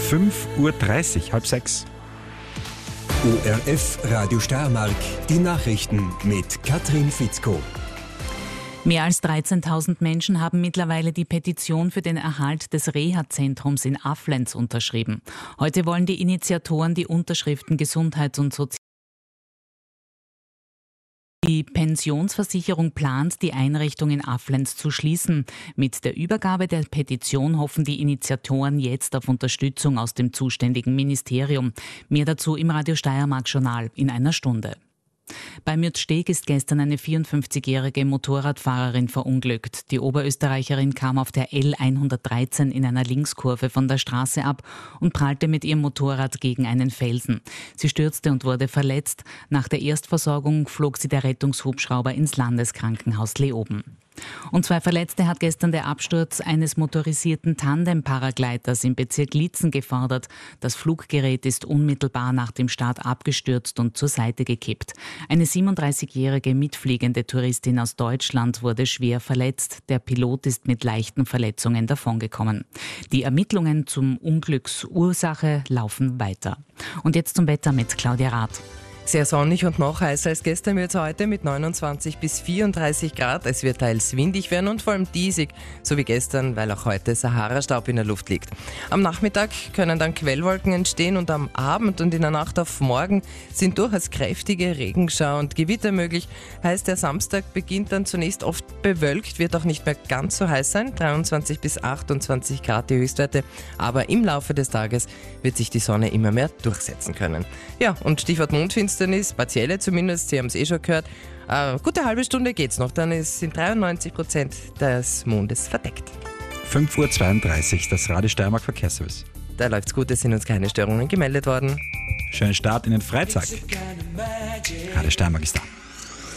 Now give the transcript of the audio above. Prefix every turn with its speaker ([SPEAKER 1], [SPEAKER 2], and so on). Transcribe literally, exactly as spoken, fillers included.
[SPEAKER 1] fünf Uhr dreißig, halb sechs.
[SPEAKER 2] O R F Radio Steiermark, die Nachrichten mit Katrin Fitzko.
[SPEAKER 3] Mehr als dreizehntausend Menschen haben mittlerweile die Petition für den Erhalt des Reha-Zentrums in Aflenz unterschrieben. Heute wollen die Initiatoren die Unterschriften Gesundheits- und Sozial Die Pensionsversicherung plant, die Einrichtung in Aflenz zu schließen. Mit der Übergabe der Petition hoffen die Initiatoren jetzt auf Unterstützung aus dem zuständigen Ministerium. Mehr dazu im Radio Steiermark-Journal in einer Stunde. Bei Mürzsteg ist gestern eine vierundfünfzigjährige Motorradfahrerin verunglückt. Die Oberösterreicherin kam auf der L hundertdreizehn in einer Linkskurve von der Straße ab und prallte mit ihrem Motorrad gegen einen Felsen. Sie stürzte und wurde verletzt. Nach der Erstversorgung flog sie der Rettungshubschrauber ins Landeskrankenhaus Leoben. Und zwei Verletzte hat gestern der Absturz eines motorisierten Tandem-Paragleiters im Bezirk Liezen gefordert. Das Fluggerät ist unmittelbar nach dem Start abgestürzt und zur Seite gekippt. Eine siebenunddreißigjährige mitfliegende Touristin aus Deutschland wurde schwer verletzt. Der Pilot ist mit leichten Verletzungen davongekommen. Die Ermittlungen zum Unglücksursache laufen weiter. Und jetzt zum Wetter mit Claudia Rath.
[SPEAKER 4] Sehr sonnig und noch heißer als gestern wird es heute mit neunundzwanzig bis vierunddreißig Grad. Es wird teils windig werden und vor allem diesig, so wie gestern, weil auch heute Sahara-Staub in der Luft liegt. Am Nachmittag können dann Quellwolken entstehen und am Abend und in der Nacht auf morgen sind durchaus kräftige Regenschauer und Gewitter möglich. Heißt, der Samstag beginnt dann zunächst oft bewölkt, wird auch nicht mehr ganz so heiß sein, dreiundzwanzig bis achtundzwanzig Grad die Höchstwerte. Aber im Laufe des Tages wird sich die Sonne immer mehr durchsetzen können. Ja, und Stichwort Mondfinsternis. Partielle zumindest, Sie haben es eh schon gehört. Eine gute halbe Stunde geht's noch, dann sind dreiundneunzig Prozent des Mondes verdeckt.
[SPEAKER 1] fünf Uhr zweiunddreißig, das Radio Steiermark Verkehrsservice.
[SPEAKER 4] Da läuft's gut, es sind uns keine Störungen gemeldet worden.
[SPEAKER 1] Schönen Start in den Freitag. Radio Steiermark ist da.